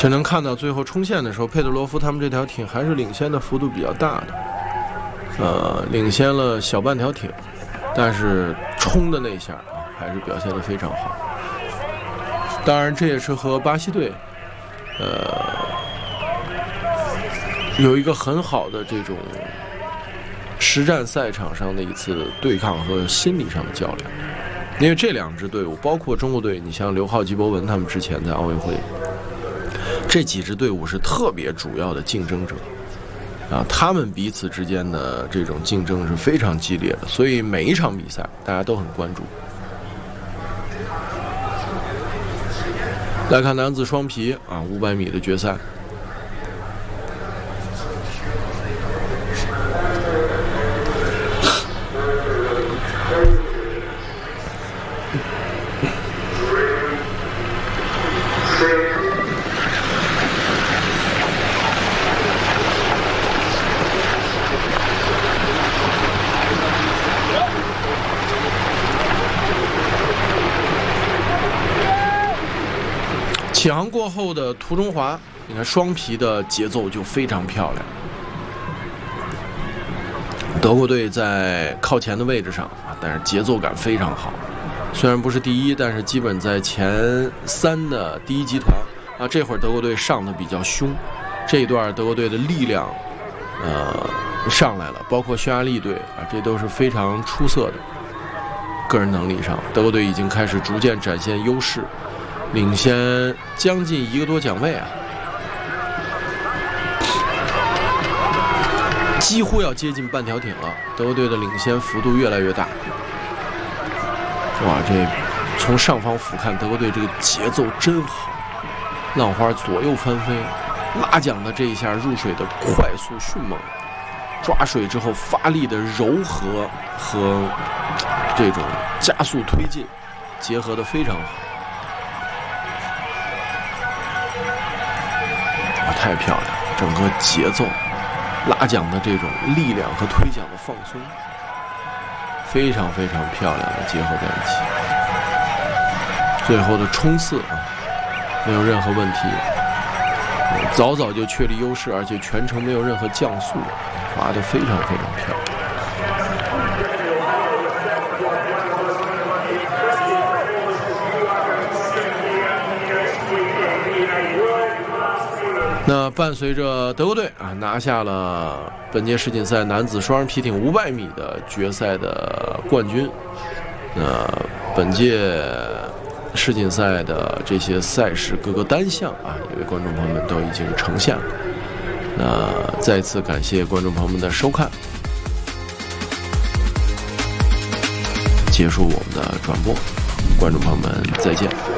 却能看到最后冲线的时候，佩德罗夫他们这条艇还是领先的幅度比较大的，领先了小半条艇，但是冲的那下啊，还是表现得非常好。当然，这也是和巴西队，有一个很好的这种实战赛场上的一次对抗和心理上的较量。因为这两支队伍，包括中国队，你像刘浩、吉博文他们之前在奥运会，这几支队伍是特别主要的竞争者啊，他们彼此之间的这种竞争是非常激烈的，所以每一场比赛大家都很关注。来看男子双皮啊，500米的决赛。起航过后的涂中华，你看双皮的节奏就非常漂亮。德国队在靠前的位置上啊，但是节奏感非常好。虽然不是第一，但是基本在前3的第一集团啊。这会儿德国队上的比较凶，这一段德国队的力量，上来了，包括匈牙利队啊，这都是非常出色的个人能力上，德国队已经开始逐渐展现优势。领先将近1个多奖位啊，几乎要接近半条艇了。德国队的领先幅度越来越大。哇，这从上方俯瞰，德国队这个节奏真好，浪花左右翻飞，拉桨的这一下入水的快速迅猛，抓水之后发力的柔和和这种加速推进结合的非常好。太漂亮，整个节奏、拉桨的这种力量和推桨的放松，非常非常漂亮的结合在一起。最后的冲刺啊，没有任何问题，早早就确立优势，而且全程没有任何降速，滑得非常非常漂亮。那伴随着德国队啊拿下了本届世锦赛男子双人皮艇500米的决赛的冠军，那本届世锦赛的这些赛事各个单项啊，也为观众朋友们都已经呈现了。那再次感谢观众朋友们的收看，结束我们的转播，观众朋友们再见。